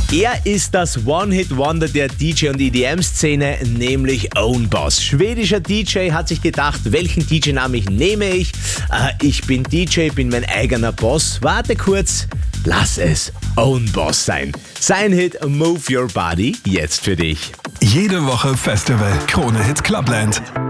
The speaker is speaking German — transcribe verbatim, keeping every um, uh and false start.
Er ist das One-Hit-Wonder der D J- und E D M-Szene, nämlich Own Boss. Schwedischer D J hat sich gedacht, welchen D J-Namen nehme ich? Äh, ich bin D J, bin mein eigener Boss. Warte kurz, lass es Own Boss sein. Sein Hit Move Your Body jetzt für dich. Jede Woche Festival Krone Hit Clubland.